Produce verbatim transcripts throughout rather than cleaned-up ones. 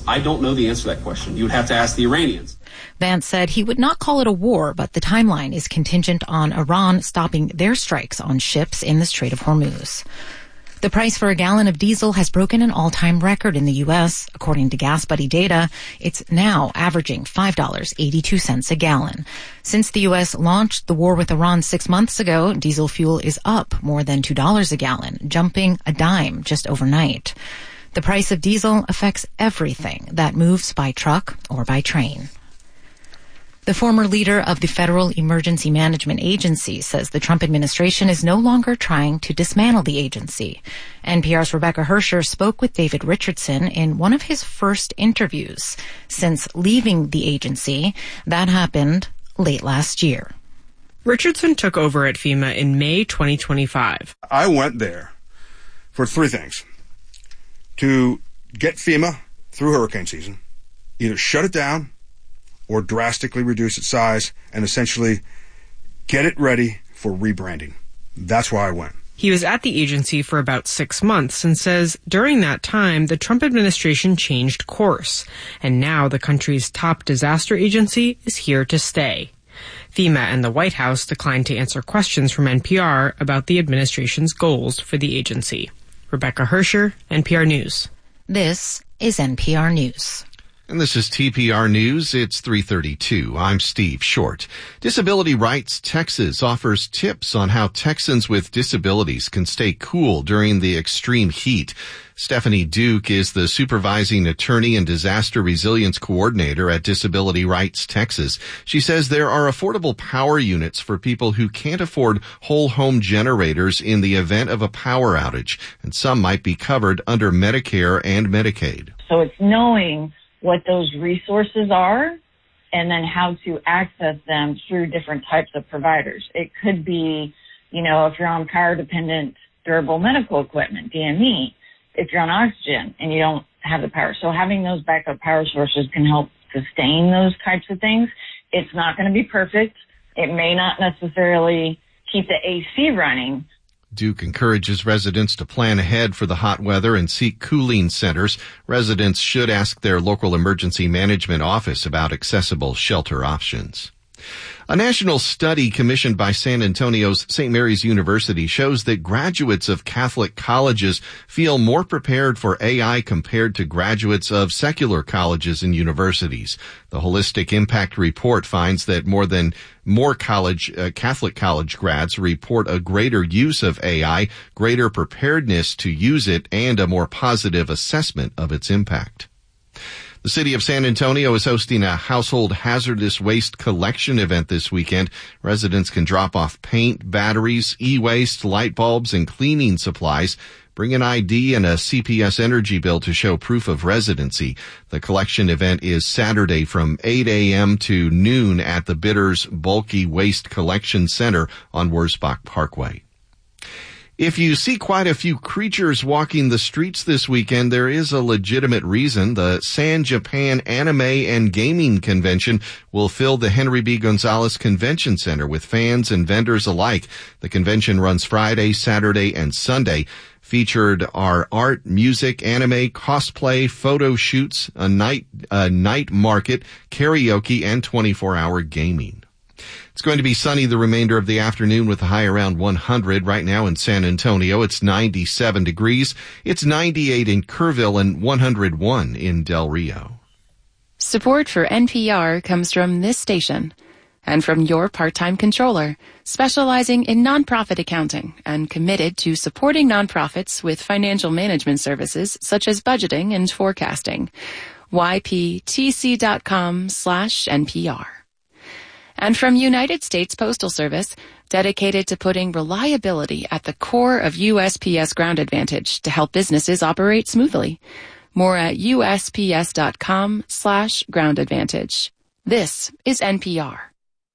I don't know the answer to that question. You would have to ask the Iranians. Vance said he would not call it a war, but the timeline is contingent on Iran stopping their strikes on ships in the Strait of Hormuz. The price for a gallon of diesel has broken an all-time record in the U S. According to GasBuddy data, it's now averaging five dollars and eighty-two cents a gallon. Since the U S launched the war with Iran six months ago, diesel fuel is up more than two dollars a gallon, jumping a dime just overnight. The price of diesel affects everything that moves by truck or by train. The former leader of the Federal Emergency Management Agency says the Trump administration is no longer trying to dismantle the agency. N P R's Rebecca Hersher spoke with David Richardson in one of his first interviews since leaving the agency. That happened late last year. Richardson took over at FEMA in May twenty twenty-five. I went there for three things. To get FEMA through hurricane season, either shut it down or drastically reduce its size and essentially get it ready for rebranding. That's why I went. He was at the agency for about six months and says during that time, the Trump administration changed course. And now the country's top disaster agency is here to stay. FEMA and the White House declined to answer questions from N P R about the administration's goals for the agency. Rebecca Hersher, N P R News. This is N P R News. And this is T P R News. It's three thirty-two. I'm Steve Short. Disability Rights Texas offers tips on how Texans with disabilities can stay cool during the extreme heat. Stephanie Duke is the supervising attorney and disaster resilience coordinator at Disability Rights Texas. She says there are affordable power units for people who can't afford whole home generators in the event of a power outage, and some might be covered under Medicare and Medicaid. So it's knowing what those resources are and then how to access them through different types of providers. It could be, you know, if you're on power dependent durable medical equipment, D M E, if you're on oxygen and you don't have the power. So having those backup power sources can help sustain those types of things. It's not going to be perfect. It may not necessarily keep the A C running. Duke encourages residents to plan ahead for the hot weather and seek cooling centers. Residents should ask their local emergency management office about accessible shelter options. A national study commissioned by San Antonio's Saint Mary's University shows that graduates of Catholic colleges feel more prepared for A I compared to graduates of secular colleges and universities. The Holistic Impact Report finds that more than more college, uh, Catholic college grads report a greater use of A I, greater preparedness to use it, and a more positive assessment of its impact. The city of San Antonio is hosting a household hazardous waste collection event this weekend. Residents can drop off paint, batteries, e-waste, light bulbs, and cleaning supplies. Bring an I D and a C P S energy bill to show proof of residency. The collection event is Saturday from eight a.m. to noon at the Bitters Bulky Waste Collection Center on Wurzbach Parkway. If you see quite a few creatures walking the streets this weekend, there is a legitimate reason. The San Japan Anime and Gaming Convention will fill the Henry B. Gonzalez Convention Center with fans and vendors alike. The convention runs Friday, Saturday, and Sunday. Featured are art, music, anime, cosplay, photo shoots, a night, a night market, karaoke, and twenty-four hour gaming. It's going to be sunny the remainder of the afternoon with a high around one hundred. Right now in San Antonio, it's ninety-seven degrees. It's ninety-eight in Kerrville and one hundred one in Del Rio. Support for N P R comes from this station and from your part-time controller, specializing in nonprofit accounting and committed to supporting nonprofits with financial management services such as budgeting and forecasting. Y P T C dot com slash N P R. And from United States Postal Service, dedicated to putting reliability at the core of U S P S Ground Advantage to help businesses operate smoothly. More at U S P S dot com slash Ground Advantage. This is N P R.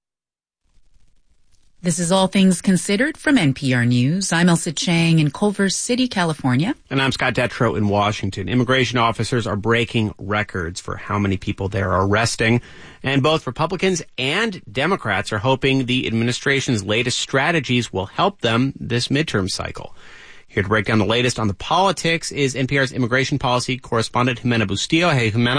This is All Things Considered from N P R News. I'm Elsa Chang in Culver City, California. And I'm Scott Detrow in Washington. Immigration officers are breaking records for how many people they're arresting. And both Republicans and Democrats are hoping the administration's latest strategies will help them this midterm cycle. Here to break down the latest on the politics is N P R's immigration policy correspondent Jimena Bustillo. Hey, Jimena.